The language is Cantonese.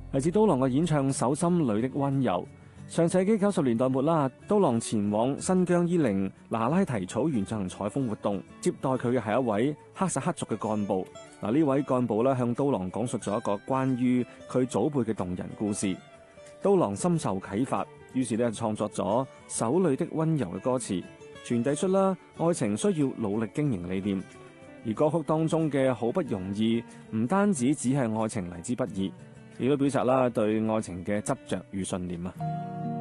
嚟自刀郎嘅演唱《手心裏的溫柔》。上世紀90年代末啦，刀郎前往新疆伊寧那拉提草原進行採風活動，接待佢嘅係一位哈薩克族嘅幹部。嗱，呢位幹部咧向刀郎講述咗一個關於佢祖輩嘅動人故事。刀郎深受啟發，於是咧創作咗《手裏的溫柔》嘅歌詞，傳遞出啦愛情需要努力經營理念。而歌曲當中嘅好不容易，唔單止只係愛情嚟之不易，亦都表達啦對愛情嘅執着與信念啊。